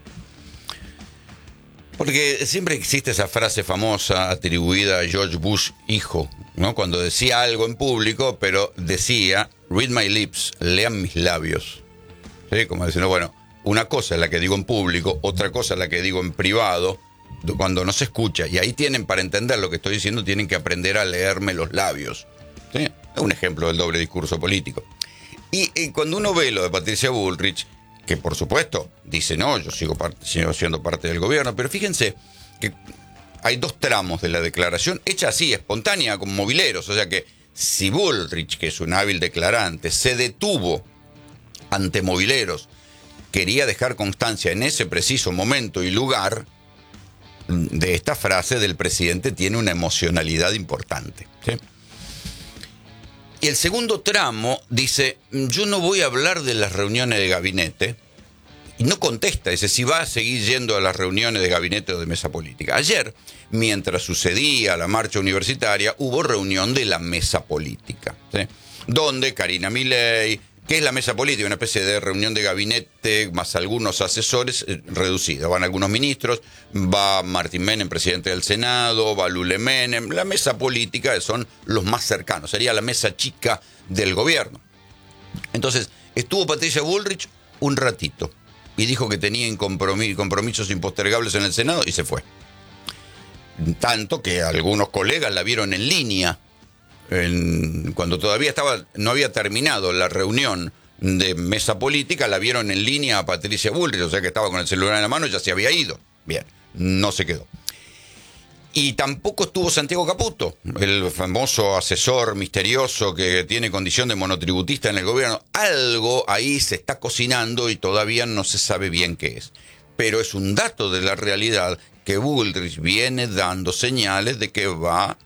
Porque siempre existe esa frase famosa atribuida a George Bush hijo, ¿no? Cuando decía algo en público, pero decía, read my lips, lean mis labios. ¿Sí? Como diciendo, bueno, una cosa es la que digo en público, otra cosa es la que digo en privado, cuando no se escucha. Y ahí tienen, para entender lo que estoy diciendo, tienen que aprender a leerme los labios. ¿Sí? Es un ejemplo del doble discurso político. Y cuando uno ve lo de Patricia Bullrich, que por supuesto dice, no, yo sigo siendo parte del gobierno, pero fíjense que hay dos tramos de la declaración, hecha así, espontánea, como mobileros. O sea que si Bullrich, que es un hábil declarante, se detuvo ante mobileros, quería dejar constancia en ese preciso momento y lugar de esta frase del presidente tiene una emocionalidad importante. ¿Sí? Y el segundo tramo dice, yo no voy a hablar de las reuniones de gabinete, y no contesta, dice si va a seguir yendo a las reuniones de gabinete o de mesa política. Ayer, mientras sucedía la marcha universitaria, hubo reunión de la mesa política, ¿sí? Donde Karina Milei, que es la mesa política, una especie de reunión de gabinete más algunos asesores reducida. Van algunos ministros, va Martín Menem, presidente del Senado, va Lule Menem. La mesa política son los más cercanos, sería la mesa chica del gobierno. Entonces, estuvo Patricia Bullrich un ratito y dijo que tenía compromisos impostergables en el Senado y se fue. Tanto que algunos colegas la vieron en línea, cuando todavía no había terminado la reunión de mesa política, la vieron en línea a Patricia Bullrich, o sea que estaba con el celular en la mano y ya se había ido. Bien, no se quedó. Y tampoco estuvo Santiago Caputo, el famoso asesor misterioso que tiene condición de monotributista en el gobierno. Algo ahí se está cocinando y todavía no se sabe bien qué es. Pero es un dato de la realidad que Bullrich viene dando señales de que va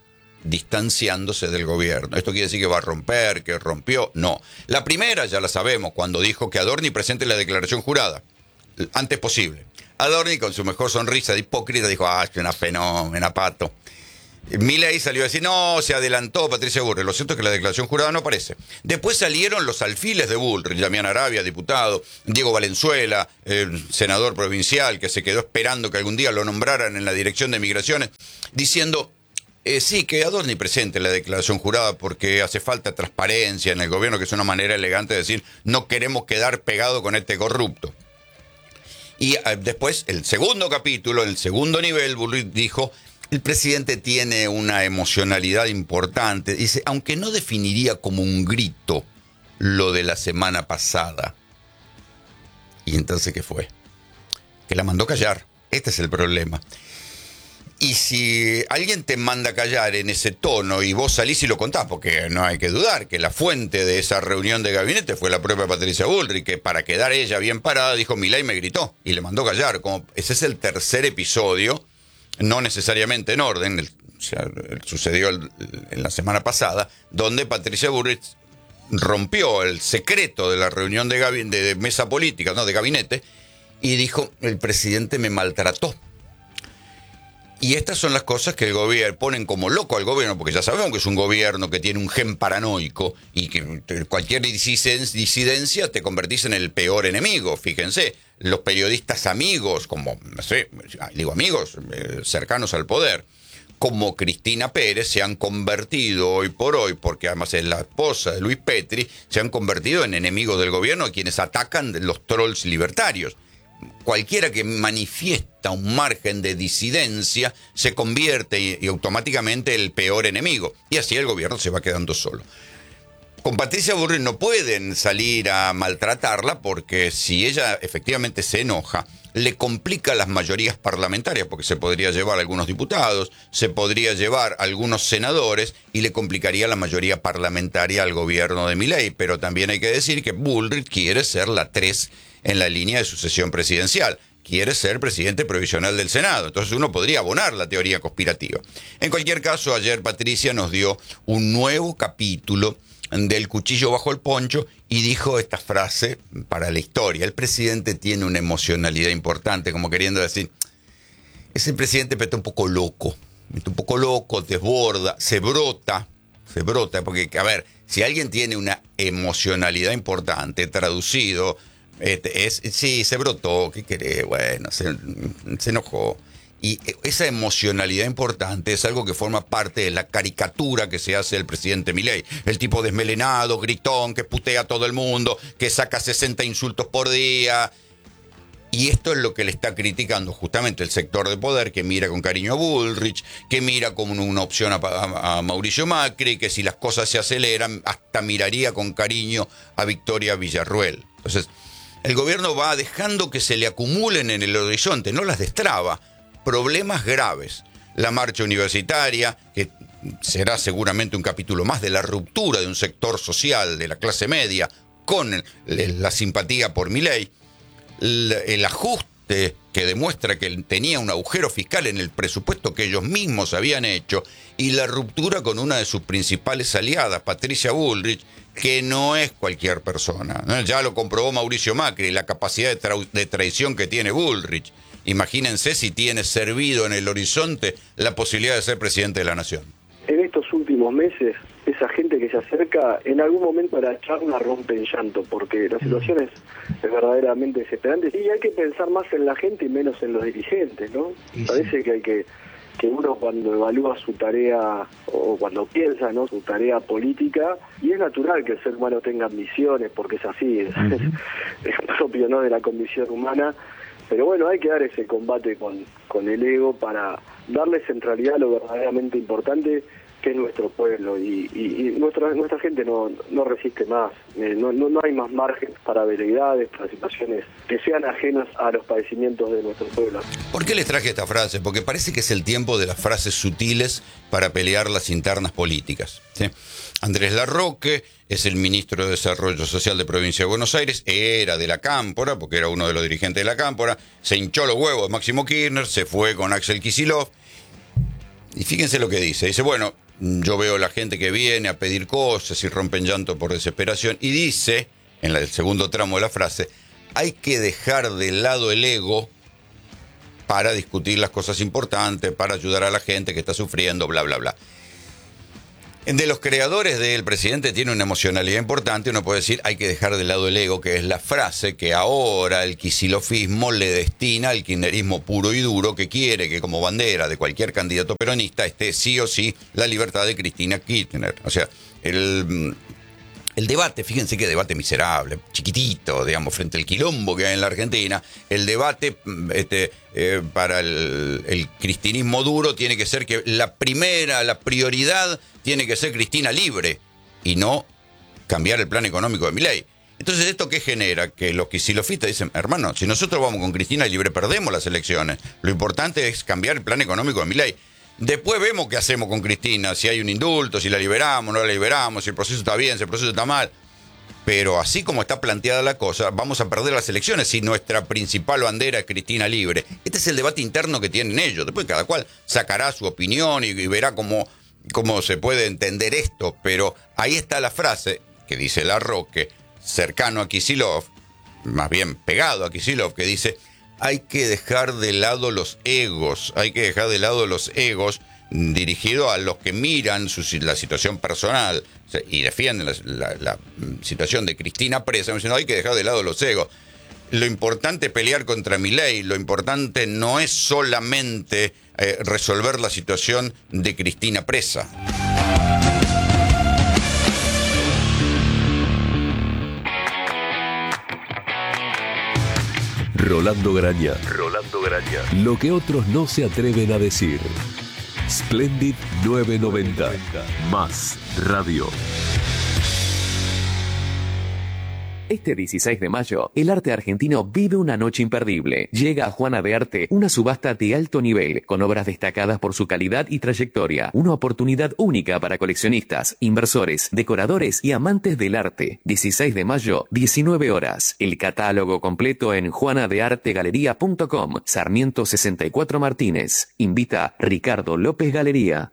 distanciándose del gobierno. ¿Esto quiere decir que va a romper, que rompió? No. La primera ya la sabemos, cuando dijo que Adorni presente la declaración jurada, antes posible. Adorni, con su mejor sonrisa de hipócrita, dijo, es una fenómena, pato. Milei salió a decir, no, se adelantó Patricia Bullrich. Lo cierto es que la declaración jurada no aparece. Después salieron los alfiles de Bullrich, Damián Arabia, diputado, Diego Valenzuela, senador provincial, que se quedó esperando que algún día lo nombraran en la Dirección de Migraciones, diciendo, sí, que Adorni presente la declaración jurada porque hace falta transparencia en el gobierno, que es una manera elegante de decir, no queremos quedar pegado con este corrupto. Y después, el segundo capítulo, el segundo nivel, Bullrich dijo, el presidente tiene una emocionalidad importante. Dice, aunque no definiría como un grito lo de la semana pasada. ¿Y entonces qué fue? Que la mandó callar. Este es el problema. Y si alguien te manda a callar en ese tono y vos salís y lo contás, porque no hay que dudar que la fuente de esa reunión de gabinete fue la propia Patricia Bullrich, que para quedar ella bien parada dijo, Milei me gritó y le mandó callar. Ese es el tercer episodio, no necesariamente en orden, sucedió en la semana pasada, donde Patricia Bullrich rompió el secreto de la reunión de mesa política, no de gabinete, y dijo, el presidente me maltrató. Y estas son las cosas que el gobierno ponen como loco al gobierno, porque ya sabemos que es un gobierno que tiene un gen paranoico y que cualquier disidencia te convertís en el peor enemigo. Fíjense, los periodistas amigos, como, no sé, digo amigos cercanos al poder, como Cristina Pérez, se han convertido hoy por hoy, porque además es la esposa de Luis Petri, se han convertido en enemigos del gobierno, a quienes atacan los trolls libertarios. Cualquiera que manifiesta un margen de disidencia se convierte y automáticamente el peor enemigo. Y así el gobierno se va quedando solo. Con Patricia Bullrich no pueden salir a maltratarla porque si ella efectivamente se enoja, le complica las mayorías parlamentarias porque se podría llevar a algunos diputados, se podría llevar a algunos senadores y le complicaría la mayoría parlamentaria al gobierno de Milei. Pero también hay que decir que Bullrich quiere ser la 3 en la línea de sucesión presidencial. Quiere ser presidente provisional del Senado. Entonces uno podría abonar la teoría conspirativa. En cualquier caso, ayer Patricia nos dio un nuevo capítulo del cuchillo bajo el poncho y dijo esta frase para la historia. El presidente tiene una emocionalidad importante, como queriendo decir, ese presidente pero está un poco loco, desborda, se brota, porque, a ver, si alguien tiene una emocionalidad importante, traducido, sí, se brotó, ¿qué querés? Bueno, se enojó. Y esa emocionalidad importante es algo que forma parte de la caricatura que se hace del presidente Milei. El tipo desmelenado, gritón, que putea a todo el mundo, que saca 60 insultos por día. Y esto es lo que le está criticando justamente el sector de poder, que mira con cariño a Bullrich, que mira como una opción a Mauricio Macri, que si las cosas se aceleran, hasta miraría con cariño a Victoria Villarruel. Entonces, el gobierno va dejando que se le acumulen en el horizonte, no las destraba, problemas graves. La marcha universitaria, que será seguramente un capítulo más de la ruptura de un sector social de la clase media con la simpatía por Milei, el ajuste que demuestra que tenía un agujero fiscal en el presupuesto que ellos mismos habían hecho, y la ruptura con una de sus principales aliadas, Patricia Bullrich, que no es cualquier persona, ¿no? Ya lo comprobó Mauricio Macri, la capacidad de traición que tiene Bullrich. Imagínense si tiene servido en el horizonte la posibilidad de ser presidente de la nación. En estos últimos meses, esa gente que se acerca, en algún momento la charla rompe en llanto, porque la situación es verdaderamente desesperante. Y hay que pensar más en la gente y menos en los dirigentes, ¿no? Parece que uno cuando evalúa su tarea, o cuando piensa, ¿no?, su tarea política, y es natural que el ser humano tenga ambiciones, porque es así, es propio, ¿no?, de la condición humana. Pero bueno, hay que dar ese combate con el ego para darle centralidad a lo verdaderamente importante, que es nuestro pueblo, y nuestra gente no resiste más, no hay más margen para veleidades, para situaciones que sean ajenas a los padecimientos de nuestro pueblo. ¿Por qué les traje esta frase? Porque parece que es el tiempo de las frases sutiles para pelear las internas políticas, ¿sí? Andrés Larroque es el ministro de Desarrollo Social de Provincia de Buenos Aires, era de la Cámpora, porque era uno de los dirigentes de la Cámpora, se hinchó los huevos de Máximo Kirchner, se fue con Axel Kicillof, y fíjense lo que dice, bueno, yo veo la gente que viene a pedir cosas y rompen llanto por desesperación, y dice, en el segundo tramo de la frase, hay que dejar de lado el ego para discutir las cosas importantes, para ayudar a la gente que está sufriendo, bla, bla, bla. De los creadores del presidente tiene una emocionalidad importante. Uno puede decir, hay que dejar de lado el ego, que es la frase que ahora el quisilofismo le destina al kirchnerismo puro y duro, que quiere que como bandera de cualquier candidato peronista esté sí o sí la libertad de Cristina Kirchner. O sea, el debate, fíjense qué debate miserable, chiquitito, digamos, frente al quilombo que hay en la Argentina. El debate para el cristinismo duro tiene que ser que la prioridad tiene que ser Cristina libre y no cambiar el plan económico de Milei. Entonces, ¿esto qué genera? Que los quisilofistas dicen, hermano, si nosotros vamos con Cristina libre, perdemos las elecciones. Lo importante es cambiar el plan económico de Milei. Después vemos qué hacemos con Cristina, si hay un indulto, si la liberamos, no la liberamos, si el proceso está bien, si el proceso está mal. Pero así como está planteada la cosa, vamos a perder las elecciones si nuestra principal bandera es Cristina libre. Este es el debate interno que tienen ellos. Después cada cual sacará su opinión y verá cómo se puede entender esto. Pero ahí está la frase que dice Larroque, cercano a Kicillof, más bien pegado a Kicillof, que dice: hay que dejar de lado los egos, dirigido a los que miran la situación personal y defienden la situación de Cristina presa, diciendo, hay que dejar de lado los egos. Lo importante es pelear contra Milei, lo importante no es solamente resolver la situación de Cristina presa. Rolando Graña. Lo que otros no se atreven a decir. Splendid 990. Más radio. Este 16 de mayo, el arte argentino vive una noche imperdible. Llega a Juana de Arte una subasta de alto nivel, con obras destacadas por su calidad y trayectoria. Una oportunidad única para coleccionistas, inversores, decoradores y amantes del arte. 16 de mayo, 19 horas. El catálogo completo en juanadeartegalería.com. Sarmiento 64 Martínez. Invita Ricardo López Galería.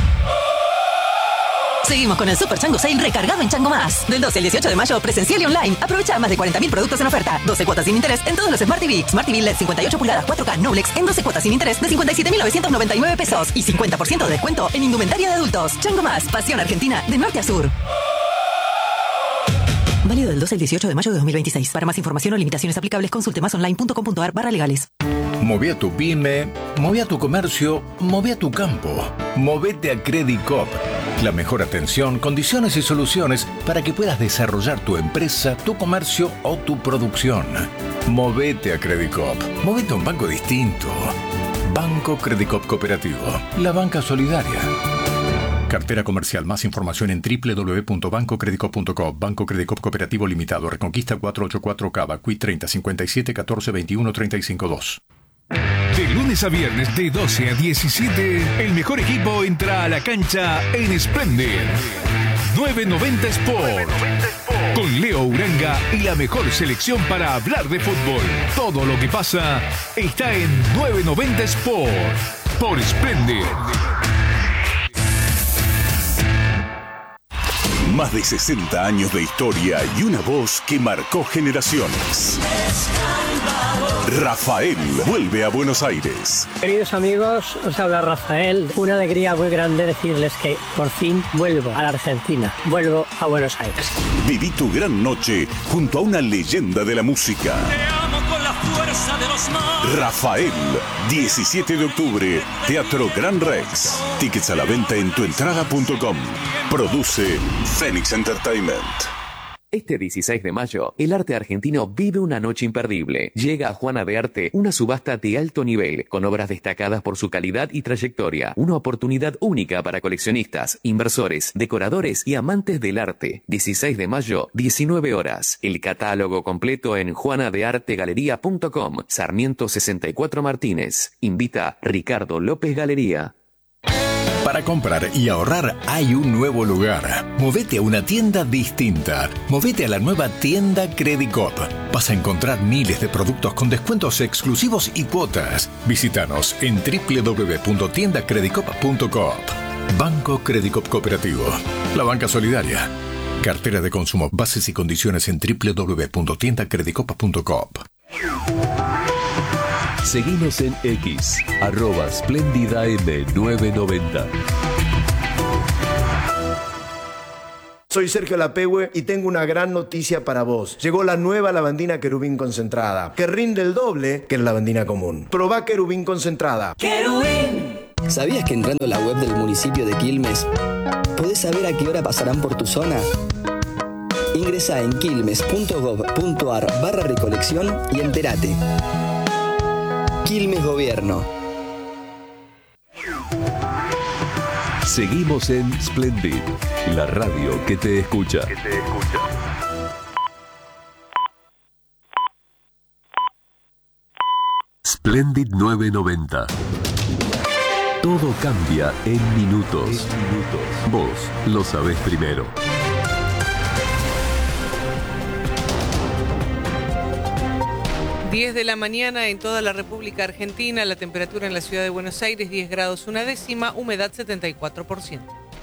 Seguimos con el Super Chango Sale recargado en Chango Más. Del 12 al 18 de mayo, presencial y online. Aprovecha más de 40.000 productos en oferta. 12 cuotas sin interés en todos los Smart TV. Smart TV LED 58 pulgadas 4K Noblex en 12 cuotas sin interés de 57.999 pesos. Y 50% de descuento en indumentaria de adultos. Chango Más, pasión argentina de norte a sur. Válido del 12 al 18 de mayo de 2026. Para más información o limitaciones aplicables, consulte másonline.com.ar/legales. Moví a tu pyme, moví a tu comercio, moví a tu campo. Movete a Credit Coop. La mejor atención, condiciones y soluciones para que puedas desarrollar tu empresa, tu comercio o tu producción. Movete a Credit Coop. Movete a un banco distinto. Banco Credit Coop Cooperativo. La banca solidaria. Cartera comercial. Más información en www.bancocreditcoop.com. Banco Credit Coop Cooperativo Limitado. Reconquista 484 Cava. Qui 30 57 14 21 35 2. De lunes a viernes de 12 a 17, el mejor equipo entra a la cancha en Splendid 990 Sport. Con Leo Uranga y la mejor selección para hablar de fútbol. Todo lo que pasa está en 990 Sport por Splendid. Más de 60 años de historia y una voz que marcó generaciones. Rafael vuelve a Buenos Aires. Queridos amigos, os habla Rafael. Una alegría muy grande decirles que por fin vuelvo a la Argentina. Vuelvo a Buenos Aires. Viví tu gran noche junto a una leyenda de la música. Te amo con la fuerza de los mares. Rafael, 17 de octubre, Teatro Gran Rex. Tickets a la venta en tuentrada.com. Produce Phoenix Entertainment. Este 16 de mayo, el arte argentino vive una noche imperdible. Llega a Juana de Arte una subasta de alto nivel, con obras destacadas por su calidad y trayectoria. Una oportunidad única para coleccionistas, inversores, decoradores y amantes del arte. 16 de mayo, 19 horas. El catálogo completo en juanadeartegalería.com. Sarmiento 64 Martínez. Invita Ricardo López Galería. Para comprar y ahorrar hay un nuevo lugar. Movete a una tienda distinta. Movete a la nueva tienda Credit Coop. Vas a encontrar miles de productos con descuentos exclusivos y cuotas. Visítanos en www.tiendacreditcoop.com. Banco Credicop Cooperativo. La banca solidaria. Cartera de consumo. Bases y condiciones en www.tiendacredicopa.coop. Seguinos en X, @SplendidAM990. Soy Sergio Lapehue y tengo una gran noticia para vos. Llegó la nueva lavandina Querubín concentrada, que rinde el doble que la lavandina común. Probá Querubín concentrada. ¡Querubín! ¿Sabías que entrando a la web del municipio de Quilmes podés saber a qué hora pasarán por tu zona? Ingresá en quilmes.gov.ar/recolección y entérate. Quilmes Gobierno. Seguimos en Splendid, la radio que te escucha. Splendid 990. Todo cambia en minutos. Vos lo sabés primero. Diez de la mañana en toda la República Argentina, la temperatura en la ciudad de Buenos Aires 10 grados 1 décima, humedad 74%.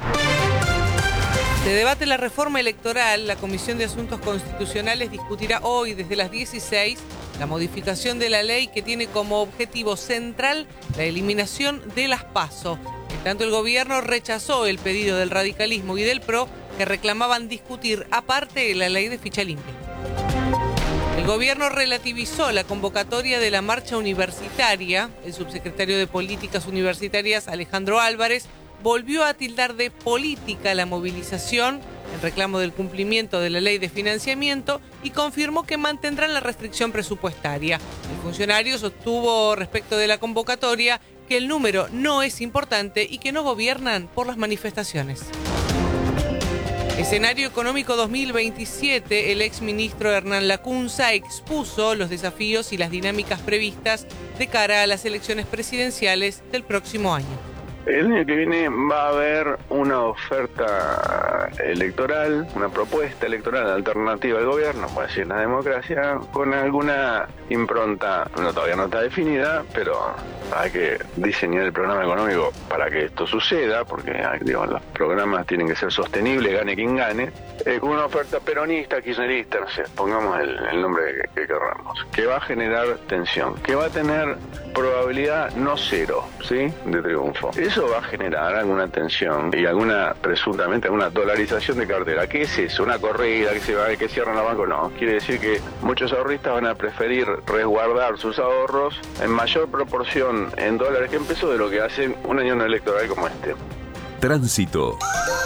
Se debate la reforma electoral. La Comisión de Asuntos Constitucionales discutirá hoy desde las 16 la modificación de la ley que tiene como objetivo central la eliminación de las PASO. En tanto, el gobierno rechazó el pedido del radicalismo y del PRO que reclamaban discutir aparte la ley de ficha limpia. El gobierno relativizó la convocatoria de la marcha universitaria. El subsecretario de Políticas Universitarias, Alejandro Álvarez, volvió a tildar de política la movilización en reclamo del cumplimiento de la ley de financiamiento y confirmó que mantendrán la restricción presupuestaria. El funcionario sostuvo respecto de la convocatoria que el número no es importante y que no gobiernan por las manifestaciones. Escenario económico 2027, el exministro Hernán Lacunza expuso los desafíos y las dinámicas previstas de cara a las elecciones presidenciales del próximo año. El año que viene va a haber una oferta electoral, una propuesta electoral alternativa al gobierno, por decir la democracia, con alguna impronta, todavía no está definida, pero hay que diseñar el programa económico para que esto suceda, porque los programas tienen que ser sostenibles, gane quien gane, con una oferta peronista, kirchnerista, no sé, pongamos el nombre que queramos, que va a generar tensión, que va a tener probabilidad no cero, ¿sí?, de triunfo. Eso va a generar alguna tensión y presuntamente alguna dolarización de cartera. ¿Qué es eso? ¿Una corrida que cierran los bancos? No, quiere decir que muchos ahorristas van a preferir resguardar sus ahorros en mayor proporción en dólares que en pesos de lo que hacen un año electoral como este. Tránsito.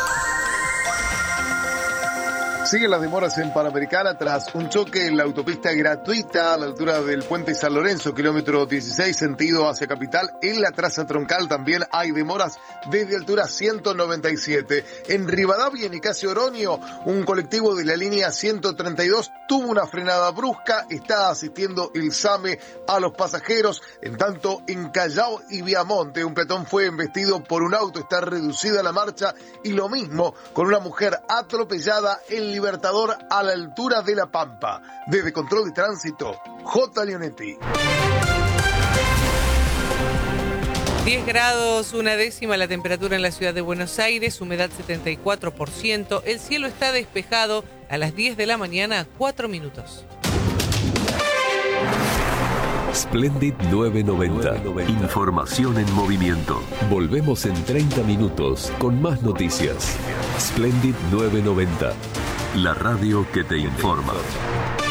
Siguen las demoras en Panamericana tras un choque en la autopista gratuita a la altura del puente San Lorenzo, kilómetro 16, sentido hacia Capital. En la traza troncal también hay demoras desde altura 197. En Rivadavia, en Nicasio Oroño, un colectivo de la línea 132 tuvo una frenada brusca. Está asistiendo el SAME a los pasajeros. En tanto, en Callao y Viamonte, un peatón fue embestido por un auto. Está reducida la marcha y lo mismo con una mujer atropellada en Libertador a la altura de La Pampa. Desde Control de Tránsito, J. Leonetti. 10 grados 1 décima la temperatura en la ciudad de Buenos Aires, humedad 74%, el cielo está despejado a las 10 de la mañana, 4 minutos. Splendid 990. Información en movimiento. Volvemos en 30 minutos con más noticias. Splendid 990. La radio que te informa.